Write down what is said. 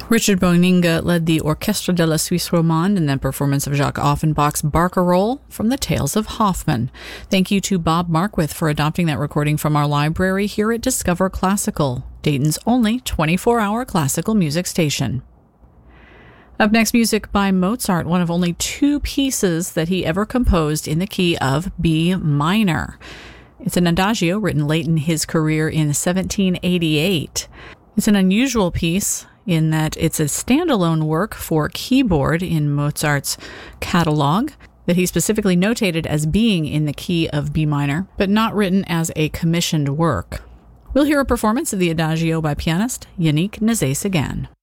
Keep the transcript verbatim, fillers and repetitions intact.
Richard Boninga led the Orchestre de la Suisse Romande in the performance of Jacques Offenbach's Barcarolle from the Tales of Hoffmann. Thank you to Bob Markwith for adopting that recording from our library here at Discover Classical, Dayton's only twenty-four hour classical music station. Up next, music by Mozart, one of only two pieces that he ever composed in the key of B minor. It's an adagio written late in his career in seventeen eighty-eight. It's an unusual piece in that it's a standalone work for keyboard in Mozart's catalog that he specifically notated as being in the key of B minor, but not written as a commissioned work. We'll hear a performance of the adagio by pianist Yannick Nézet-Séguin.